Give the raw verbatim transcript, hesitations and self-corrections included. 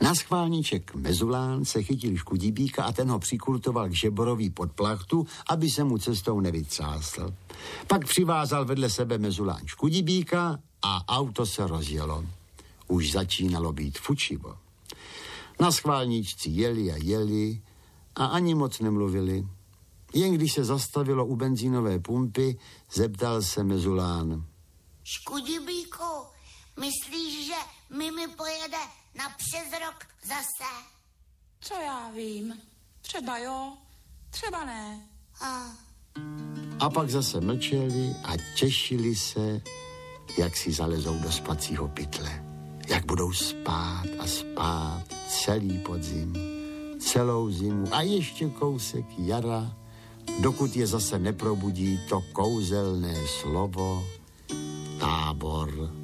Na schválníček Mezulán se chytil Škudibíka a ten ho přikultoval k Žeborovi pod plachtu, aby se mu cestou nevytřásl. Pak přivázal vedle sebe Mezulán Škudibíka a auto se rozjelo. Už začínalo být fučivo. Na schválníčci jeli a jeli a ani moc nemluvili. Jen když se zastavilo u benzínové pumpy, zeptal se Mezulán. Škudibíku, myslíš, že Mimi pojede na přes rok zase? Co já vím. Třeba jo, třeba ne. A, a pak zase mlčeli a těšili se, jak si zalezou do spacího pytle. Jak budou spát a spát celý podzim, celou zimu a ještě kousek jara, dokud je zase neprobudí to kouzelné slovo tábor.